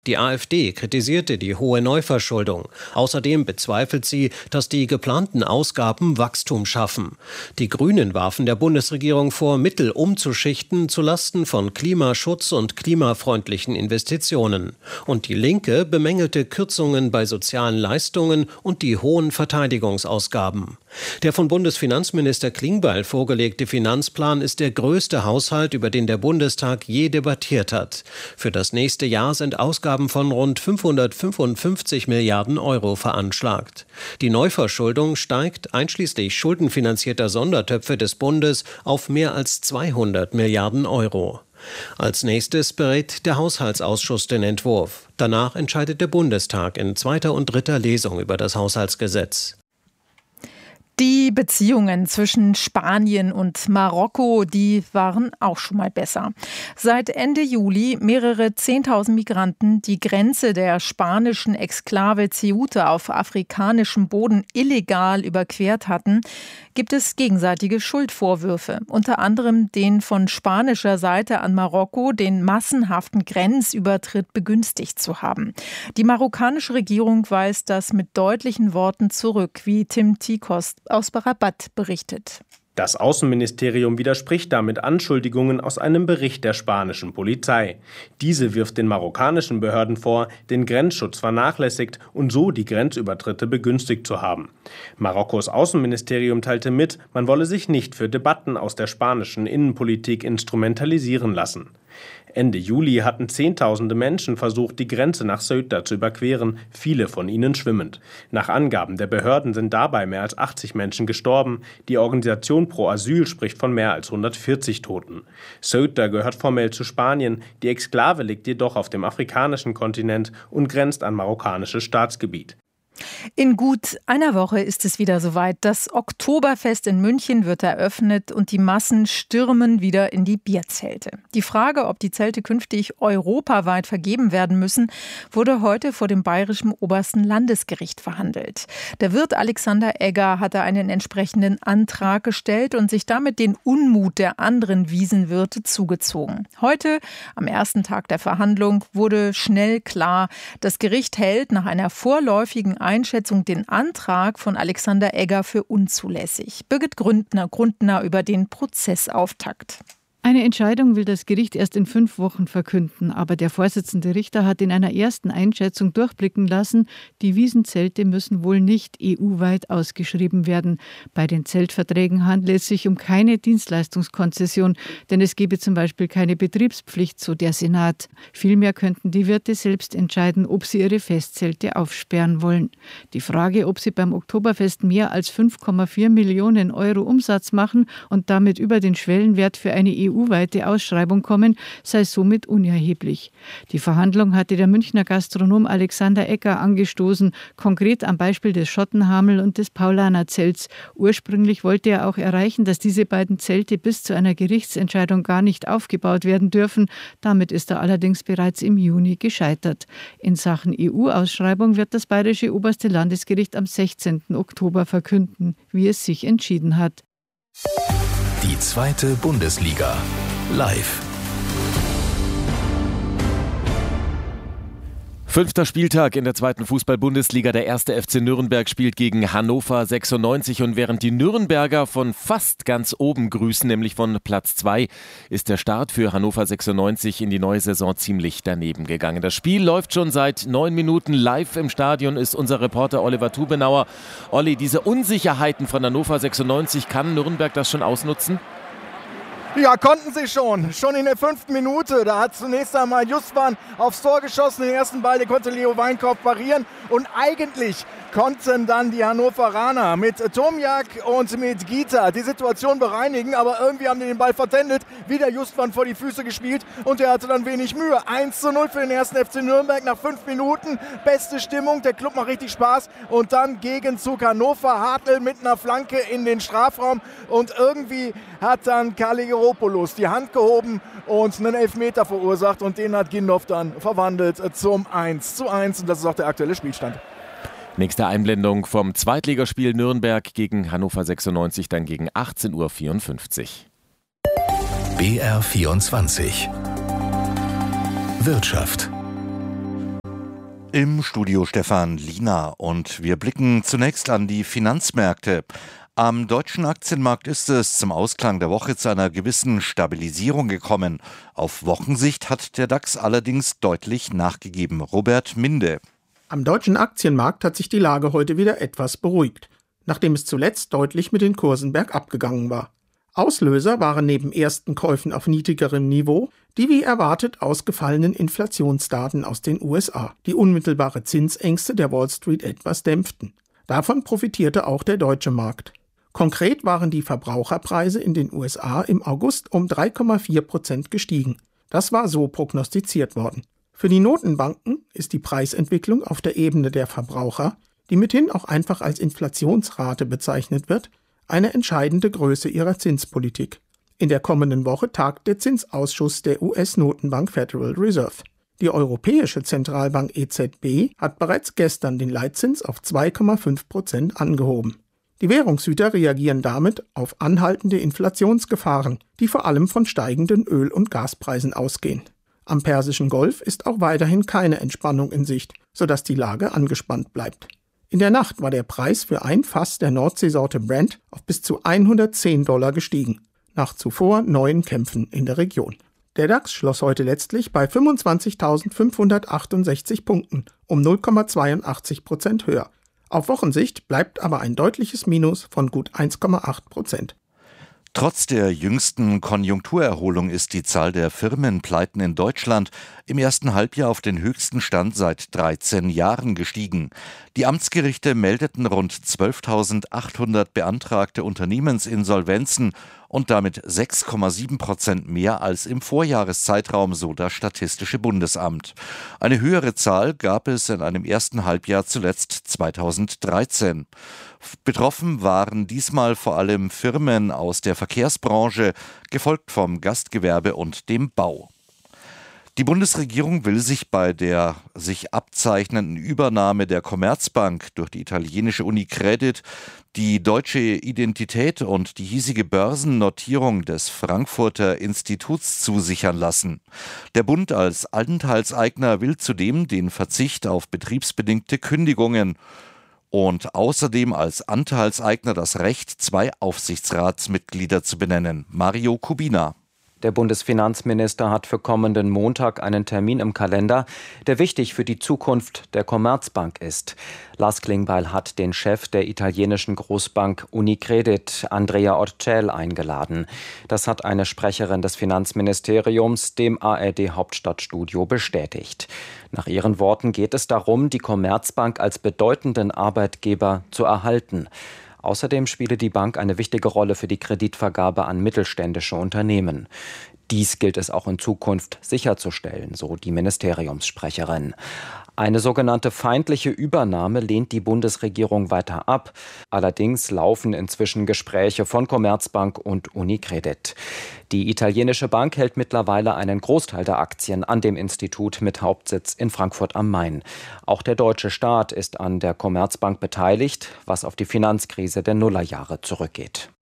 Die AfD kritisierte die hohe Neuverschuldung. Außerdem bezweifelt sie, dass die geplanten Ausgaben Wachstum schaffen. Die Grünen warfen der Bundesregierung vor, Mittel umzuschichten zulasten von Klimaschutz und klimafreundlichen Investitionen. Und die Linke bemängelte Kürzungen bei sozialen Leistungen und die hohen Verteidigungsausgaben. Der von Bundesfinanzminister Klingbeil vorgelegte Finanzplan ist der größte Haushalt, über den der Bundestag je debattiert hat. Für das nächste Jahr sind Ausgaben von rund 555 Milliarden Euro veranschlagt. Die Neuverschuldung steigt, einschließlich schuldenfinanzierter Sondertöpfe des Bundes, auf mehr als 200 Milliarden Euro. Als nächstes berät der Haushaltsausschuss den Entwurf. Danach entscheidet der Bundestag in zweiter und dritter Lesung über das Haushaltsgesetz. Die Beziehungen zwischen Spanien und Marokko, die waren auch schon mal besser. Seit Ende Juli mehrere 10.000 Migranten die Grenze der spanischen Exklave Ceuta auf afrikanischem Boden illegal überquert hatten, gibt es gegenseitige Schuldvorwürfe. Unter anderem den von spanischer Seite an Marokko, den massenhaften Grenzübertritt begünstigt zu haben. Die marokkanische Regierung weist das mit deutlichen Worten zurück, wie Tim Tikos aus Rabat berichtet. Das Außenministerium widerspricht damit Anschuldigungen aus einem Bericht der spanischen Polizei. Diese wirft den marokkanischen Behörden vor, den Grenzschutz vernachlässigt und so die Grenzübertritte begünstigt zu haben. Marokkos Außenministerium teilte mit, man wolle sich nicht für Debatten aus der spanischen Innenpolitik instrumentalisieren lassen. Ende Juli hatten Zehntausende Menschen versucht, die Grenze nach Ceuta zu überqueren, viele von ihnen schwimmend. Nach Angaben der Behörden sind dabei mehr als 80 Menschen gestorben. Die Organisation Pro Asyl spricht von mehr als 140 Toten. Ceuta gehört formell zu Spanien, die Exklave liegt jedoch auf dem afrikanischen Kontinent und grenzt an marokkanisches Staatsgebiet. In gut einer Woche ist es wieder soweit. Das Oktoberfest in München wird eröffnet und die Massen stürmen wieder in die Bierzelte. Die Frage, ob die Zelte künftig europaweit vergeben werden müssen, wurde heute vor dem Bayerischen Obersten Landesgericht verhandelt. Der Wirt Alexander Egger hatte einen entsprechenden Antrag gestellt und sich damit den Unmut der anderen Wiesenwirte zugezogen. Heute, am ersten Tag der Verhandlung, wurde schnell klar, das Gericht hält nach einer vorläufigen Einschätzung den Antrag von Alexander Egger für unzulässig. Birgit Grundner über den Prozessauftakt. Eine Entscheidung will das Gericht erst in 5 Wochen verkünden, aber der Vorsitzende Richter hat in einer ersten Einschätzung durchblicken lassen, die Wiesenzelte müssen wohl nicht EU-weit ausgeschrieben werden. Bei den Zeltverträgen handelt es sich um keine Dienstleistungskonzession, denn es gebe zum Beispiel keine Betriebspflicht, so der Senat. Vielmehr könnten die Wirte selbst entscheiden, ob sie ihre Festzelte aufsperren wollen. Die Frage, ob sie beim Oktoberfest mehr als 5,4 Millionen Euro Umsatz machen und damit über den Schwellenwert für eine EU-weite Ausschreibung kommen, sei somit unerheblich. Die Verhandlung hatte der Münchner Gastronom Alexander Egger angestoßen, konkret am Beispiel des Schottenhamel und des Paulaner-Zelts. Ursprünglich wollte er auch erreichen, dass diese beiden Zelte bis zu einer Gerichtsentscheidung gar nicht aufgebaut werden dürfen. Damit ist er allerdings bereits im Juni gescheitert. In Sachen EU-Ausschreibung wird das Bayerische Oberste Landesgericht am 16. Oktober verkünden, wie es sich entschieden hat. Die zweite Bundesliga live. 5. Spieltag in der zweiten Fußball-Bundesliga. Der 1. FC Nürnberg spielt gegen Hannover 96 und während die Nürnberger von fast ganz oben grüßen, nämlich von Platz 2, ist der Start für Hannover 96 in die neue Saison ziemlich daneben gegangen. Das Spiel läuft schon seit 9 Minuten. Live im Stadion ist unser Reporter Oliver Tubenauer. Olli, diese Unsicherheiten von Hannover 96, kann Nürnberg das schon ausnutzen? Ja, konnten sie schon. Schon in der 5. Minute. Da hat zunächst einmal Justwan aufs Tor geschossen. Den ersten Ball, den konnte Leo Weinkopf parieren. Und eigentlich konnten dann die Hannoveraner mit Tomjak und mit Gita die Situation bereinigen. Aber irgendwie haben die den Ball vertändelt. Wieder Justwan vor die Füße gespielt. Und er hatte dann wenig Mühe. 1:0 für den 1. FC Nürnberg nach 5 Minuten. Beste Stimmung. Der Club macht richtig Spaß. Und dann Gegenzug Hannover. Hartl mit einer Flanke in den Strafraum. Und irgendwie hat dann Kaligeropoulos die Hand gehoben und einen Elfmeter verursacht. Und den hat Gindorf dann verwandelt zum 1:1. Und das ist auch der aktuelle Spielstand. Nächste Einblendung vom Zweitligaspiel Nürnberg gegen Hannover 96, dann gegen 18:54 Uhr. BR24 Wirtschaft. Im Studio Stefan Liener und wir blicken zunächst an die Finanzmärkte. Am deutschen Aktienmarkt ist es zum Ausklang der Woche zu einer gewissen Stabilisierung gekommen. Auf Wochensicht hat der DAX allerdings deutlich nachgegeben. Robert Minde. Am deutschen Aktienmarkt hat sich die Lage heute wieder etwas beruhigt, nachdem es zuletzt deutlich mit den Kursen bergab gegangen war. Auslöser waren neben ersten Käufen auf niedrigerem Niveau die wie erwartet ausgefallenen Inflationsdaten aus den USA, die unmittelbare Zinsängste der Wall Street etwas dämpften. Davon profitierte auch der deutsche Markt. Konkret waren die Verbraucherpreise in den USA im August um 3,4% gestiegen. Das war so prognostiziert worden. Für die Notenbanken ist die Preisentwicklung auf der Ebene der Verbraucher, die mithin auch einfach als Inflationsrate bezeichnet wird, eine entscheidende Größe ihrer Zinspolitik. In der kommenden Woche tagt der Zinsausschuss der US-Notenbank Federal Reserve. Die Europäische Zentralbank EZB hat bereits gestern den Leitzins auf 2,5% angehoben. Die Währungshüter reagieren damit auf anhaltende Inflationsgefahren, die vor allem von steigenden Öl- und Gaspreisen ausgehen. Am Persischen Golf ist auch weiterhin keine Entspannung in Sicht, sodass die Lage angespannt bleibt. In der Nacht war der Preis für ein Fass der Nordseesorte Brent auf bis zu $110 gestiegen, nach zuvor neuen Kämpfen in der Region. Der DAX schloss heute letztlich bei 25.568 Punkten, um 0,82% höher. Auf Wochensicht bleibt aber ein deutliches Minus von gut 1,8%. Trotz der jüngsten Konjunkturerholung ist die Zahl der Firmenpleiten in Deutschland im ersten Halbjahr auf den höchsten Stand seit 13 Jahren gestiegen. Die Amtsgerichte meldeten rund 12.800 beantragte Unternehmensinsolvenzen und damit 6,7% mehr als im Vorjahreszeitraum, so das Statistische Bundesamt. Eine höhere Zahl gab es in einem ersten Halbjahr zuletzt 2013. Betroffen waren diesmal vor allem Firmen aus der Verkehrsbranche, gefolgt vom Gastgewerbe und dem Bau. Die Bundesregierung will sich bei der sich abzeichnenden Übernahme der Commerzbank durch die italienische Unicredit die deutsche Identität und die hiesige Börsennotierung des Frankfurter Instituts zusichern lassen. Der Bund als Anteilseigner will zudem den Verzicht auf betriebsbedingte Kündigungen und außerdem als Anteilseigner das Recht, 2 Aufsichtsratsmitglieder zu benennen. Mario Kubina. Der Bundesfinanzminister hat für kommenden Montag einen Termin im Kalender, der wichtig für die Zukunft der Commerzbank ist. Lars Klingbeil hat den Chef der italienischen Großbank Unicredit, Andrea Orcel, eingeladen. Das hat eine Sprecherin des Finanzministeriums dem ARD-Hauptstadtstudio bestätigt. Nach ihren Worten geht es darum, die Commerzbank als bedeutenden Arbeitgeber zu erhalten. Außerdem spiele die Bank eine wichtige Rolle für die Kreditvergabe an mittelständische Unternehmen. Dies gilt es auch in Zukunft sicherzustellen, so die Ministeriumssprecherin. Eine sogenannte feindliche Übernahme lehnt die Bundesregierung weiter ab. Allerdings laufen inzwischen Gespräche von Commerzbank und Unicredit. Die italienische Bank hält mittlerweile einen Großteil der Aktien an dem Institut mit Hauptsitz in Frankfurt am Main. Auch der deutsche Staat ist an der Commerzbank beteiligt, was auf die Finanzkrise der Nullerjahre zurückgeht.